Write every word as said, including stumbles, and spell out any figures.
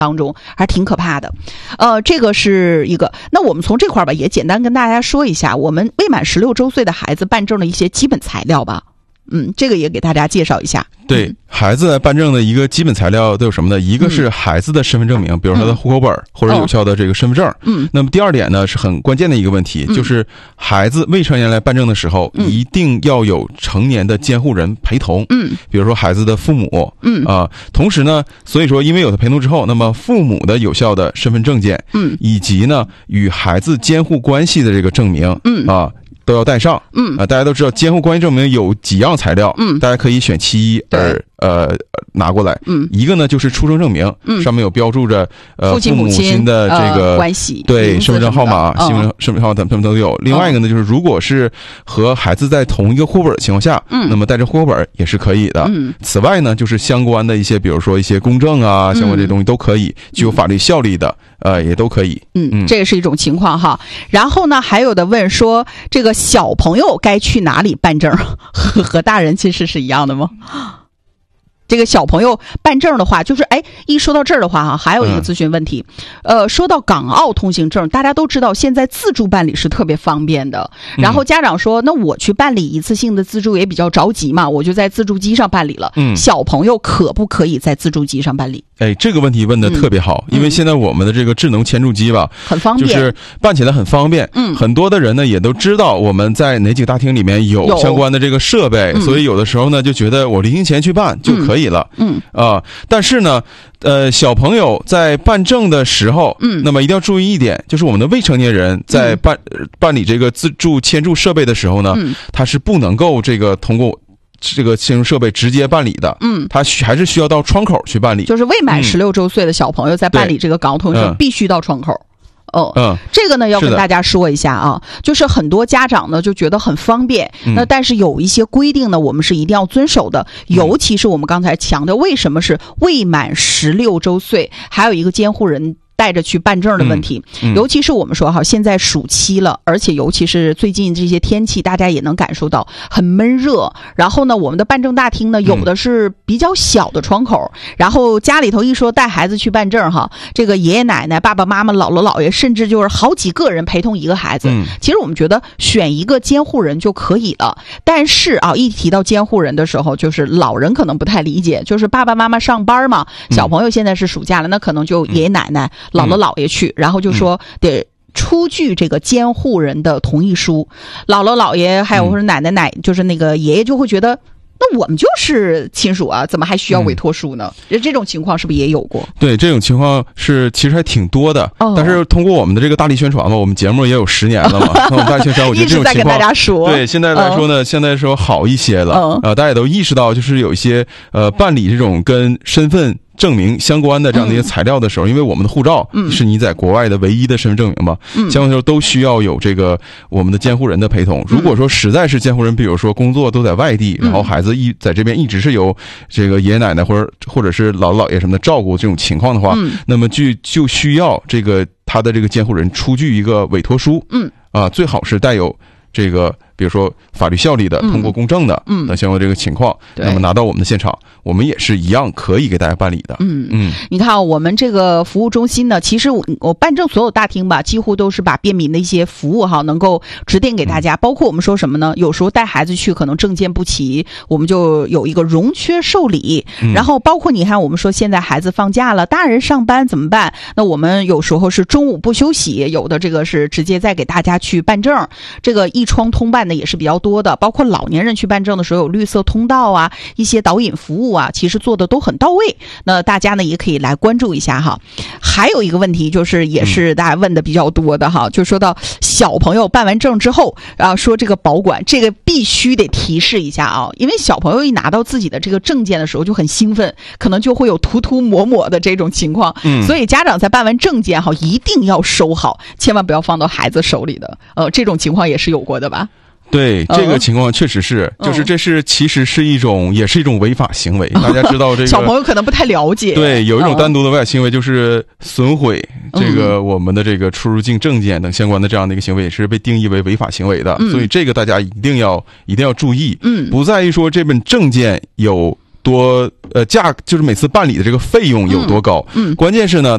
当中还挺可怕的。呃，这个是一个。那我们从这块吧，也简单跟大家说一下，我们未满十六周岁的孩子办证的一些基本材料吧。嗯，这个也给大家介绍一下。 对、嗯、孩子办证的一个基本材料都有什么呢？一个是孩子的身份证明，嗯、比如说他的户口本、嗯、或者有效的这个身份证。嗯。那么第二点呢，是很关键的一个问题，嗯、就是孩子未成年来办证的时候，嗯、一定要有成年的监护人陪同。嗯。比如说孩子的父母。嗯。啊、呃，同时呢，所以说因为有他陪同之后，那么父母的有效的身份证件，嗯，以及呢与孩子监护关系的这个证明，嗯啊。都要带上，嗯啊，大家都知道监护关系证明有几样材料，嗯，大家可以选其一而呃拿过来，嗯，一个呢就是出生证明，嗯，上面有标注着呃父母亲的这个、呃、 关系， 对，身份证号码、身份身份号码他们都有。另外一个呢，就是如果是和孩子在同一个户口本的情况下，嗯，那么带着户口本也是可以的。嗯，此外呢，就是相关的一些，比如说一些公证啊，相关这些东西都可以，具有法律效力的，呃，也都可以。 嗯嗯，这个是一种情况哈。然后呢，还有的问说这个。小朋友该去哪里办证？和和大人其实是一样的吗？这个小朋友办证的话，就是哎，一说到这儿的话哈，还有一个咨询问题，嗯、呃，说到港澳通行证，大家都知道现在自助办理是特别方便的。然后家长说，那我去办理一次性的自助也比较着急嘛，我就在自助机上办理了。嗯，小朋友可不可以在自助机上办理？ 哎，这个问题问的特别好，嗯、因为现在我们的这个智能签注机吧， 很方便， 就是办起来很方便。嗯，很多的人呢也都知道我们在哪几个大厅里面有相关的这个设备，所以有的时候呢就觉得我临行前去办就可以了。嗯。嗯啊、呃，但是呢，呃，小朋友在办证的时候，嗯，那么一定要注意一点，就是我们的未成年人在办、嗯、办理这个自助签注设备的时候呢，嗯，他是不能够这个通过这个签注设备直接办理的，嗯，他还是需要到窗口去办理。 就是未满十六周岁的小朋友在办理这个港澳通行证，必须到窗口。哦，嗯，这个呢要跟大家说一下啊，就是很多家长呢就觉得很方便，嗯、那但是有一些规定呢，我们是一定要遵守的，嗯、尤其是我们刚才强调，为什么是未满十六周岁，还有一个监护人带着去办证的问题，嗯嗯、尤其是我们说哈，现在暑期了，而且尤其是最近这些天气，大家也能感受到很闷热。然后呢，我们的办证大厅呢，有的是比较小的窗口，嗯、然后家里头一说带孩子去办证哈，这个爷爷奶奶、爸爸妈妈、姥姥姥爷，甚至就是好几个人陪同一个孩子。嗯、其实我们觉得选一个监护人就可以了。但是啊，一提到监护人的时候，就是老人可能不太理解，就是爸爸妈妈上班嘛，小朋友现在是暑假了，那可能就爷爷奶奶。嗯姥姥姥爷去，然后就说得出具这个监护人的同意书。姥姥姥爷还有或者奶奶奶，就是那个爷爷就会觉得，那我们就是亲属啊，怎么还需要委托书呢？嗯、这种情况是不是也有过？ 对，这种情况是其实还挺多的。哦、但是通过我们的这个大力宣传嘛，我们节目也有十年了嘛，那我们大力宣传，我觉得这种情况一直在跟大家说， 对现在来说呢，哦、现在说好一些了。嗯、呃，大家也都意识到，就是有一些呃办理这种跟身份证明相关的这样的一些材料的时候，嗯、因为我们的护照是你在国外的唯一的身份证明嘛，嗯、相关的时候都需要有这个我们的监护人的陪同。如果说实在是监护人，比如说工作都在外地，嗯、然后孩子一在这边一直是由这个爷爷奶奶或者或者是姥姥姥爷什么的照顾这种情况的话，嗯、那么就就需要这个他的这个监护人出具一个委托书，嗯啊，最好是带有这个比如说法律效力的、通过公证的等相关这个情况，嗯、那么拿到我们的现场，我们也是一样可以给大家办理的。 嗯嗯，你看我们这个服务中心呢，其实我我办证所有大厅吧，几乎都是把便民的一些服务哈，能够指定给大家。嗯、包括我们说什么呢？有时候带孩子去，可能证件不齐，我们就有一个容缺受理。嗯、然后包括你看，我们说现在孩子放假了，大人上班怎么办？那我们有时候是中午不休息，有的这个是直接再给大家去办证。这个一窗通办的也是比较多的，包括老年人去办证的时候有绿色通道啊，一些导引服务啊，其实做的都很到位。那大家呢也可以来关注一下哈。还有一个问题就是也是大家问的比较多的哈，就说到小朋友办完证之后啊，说这个保管，这个必须得提示一下啊，因为小朋友一拿到自己的这个证件的时候就很兴奋，可能就会有涂涂抹抹的这种情况。嗯，所以家长在办完证件哈，一定要收好，千万不要放到孩子手里的。呃，这种情况也是有过的吧？ 对，这个情况确实是，嗯、就是这是其实是一种，也是一种违法行为。大家知道这个小朋友可能不太了解。 对，有一种单独的违法行为，就是损毁这个我们的这个出入境证件等相关的这样的一个行为，也是被定义为违法行为的。嗯、所以这个大家一定要一定要注意。嗯，不在于说这本证件有多呃价，就是每次办理的这个费用有多高。嗯，嗯关键是呢。